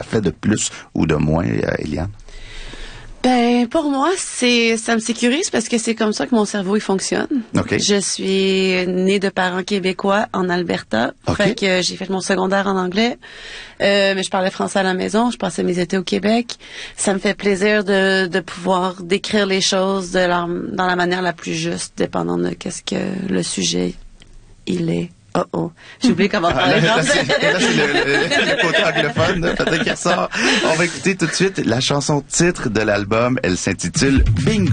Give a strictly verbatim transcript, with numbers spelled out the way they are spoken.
fait de plus ou de moins, euh, Eliane? Ben, pour moi, c'est, ça me sécurise parce que c'est comme ça que mon cerveau, il fonctionne. Okay. Je suis née de parents québécois en Alberta. Okay. Fait que j'ai fait mon secondaire en anglais. Euh, mais je parlais français à la maison. Je passais mes étés au Québec. Ça me fait plaisir de, de pouvoir décrire les choses de la, dans la manière la plus juste, dépendant de qu'est-ce que le sujet, il est. Oh oh, j'ai oublié comment parler ah, là, français. Là, c'est, là, c'est le, le, le côté anglophone, là, peut-être qu'il ressort. On va écouter tout de suite la chanson titre de l'album. Elle s'intitule Bingo.